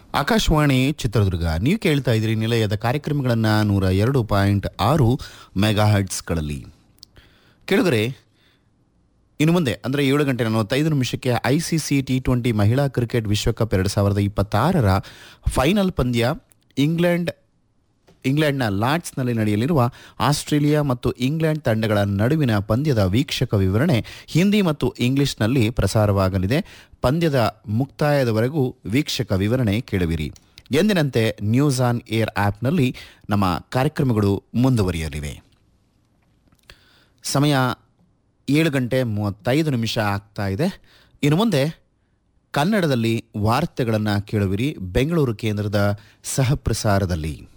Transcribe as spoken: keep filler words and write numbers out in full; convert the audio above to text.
ಆಕಾಶವಾಣಿ ಚಿತ್ರದುರ್ಗ. ನೀವು ಕೇಳ್ತಾ ಇದ್ದೀರಿ ನಿಲಯದ ಕಾರ್ಯಕ್ರಮಗಳನ್ನು ನೂರ ಎರಡು ಪಾಯಿಂಟ್ ಆರು ಮೆಗಾ ಹರ್ಟ್ಸ್ಗಳಲ್ಲಿ. ಕೇಳಿದರೆ ಇನ್ನು ಮುಂದೆ ಅಂದರೆ ಏಳು ಗಂಟೆ ನಲವತ್ತೈದು ನಿಮಿಷಕ್ಕೆ I C C T twenty ಮಹಿಳಾ ಕ್ರಿಕೆಟ್ ವಿಶ್ವಕಪ್ ಎರಡು ಸಾವಿರದ ಇಪ್ಪತ್ತಾರರ ಫೈನಲ್ ಪಂದ್ಯ ಇಂಗ್ಲೆಂಡ್ ಇಂಗ್ಲೆಂಡ್ನ ಲಾರ್ಡ್ಸ್ನಲ್ಲಿ ನಡೆಯಲಿರುವ ಆಸ್ಟ್ರೇಲಿಯಾ ಮತ್ತು ಇಂಗ್ಲೆಂಡ್ ತಂಡಗಳ ನಡುವಿನ ಪಂದ್ಯದ ವೀಕ್ಷಕ ವಿವರಣೆ ಹಿಂದಿ ಮತ್ತು ಇಂಗ್ಲಿಷ್ನಲ್ಲಿ ಪ್ರಸಾರವಾಗಲಿದೆ. ಪಂದ್ಯದ ಮುಕ್ತಾಯದವರೆಗೂ ವೀಕ್ಷಕ ವಿವರಣೆ ಕೇಳುವಿರಿ. ಎಂದಿನಂತೆ ನ್ಯೂಸ್ ಆನ್ ಏರ್ ಆ್ಯಪ್ನಲ್ಲಿ ನಮ್ಮ ಕಾರ್ಯಕ್ರಮಗಳು ಮುಂದುವರಿಯಲಿವೆ. ಸಮಯ ಏಳು ಗಂಟೆ ಮೂವತ್ತೈದು ನಿಮಿಷ ಆಗ್ತಾ ಇದೆ. ಇನ್ನು ಮುಂದೆ ಕನ್ನಡದಲ್ಲಿ ವಾರ್ತೆಗಳನ್ನು ಕೇಳುವಿರಿ ಬೆಂಗಳೂರು ಕೇಂದ್ರದ ಸಹಪ್ರಸಾರದಲ್ಲಿ.